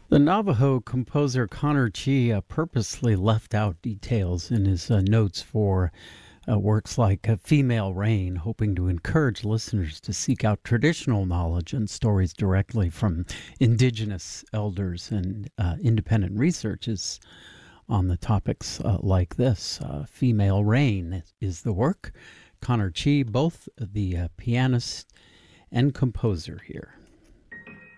The Navajo composer Connor Chi purposely left out details in his notes for works like Female Rain, hoping to encourage listeners to seek out traditional knowledge and stories directly from indigenous elders, and independent researches on the topics like this. Female Rain is the work. Connor Chi, both the pianist and composer here.